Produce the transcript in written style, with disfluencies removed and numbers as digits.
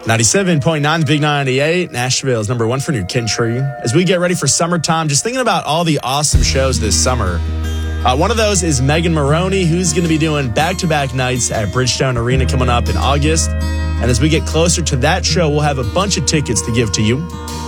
97.9 Big 98, Nashville's number one for new country. As we get ready for summertime, just thinking about all the awesome shows this summer. One of those is Megan Moroney, who's going to be doing back-to-back nights at Bridgestone Arena coming up in August. And as we get closer to that show, we'll have a bunch of tickets to give to you.